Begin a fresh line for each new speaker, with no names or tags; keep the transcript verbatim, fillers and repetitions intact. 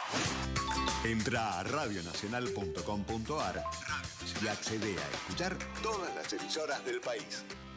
Entra a radio nacional punto com punto ar y accede a escuchar todas las emisoras del país.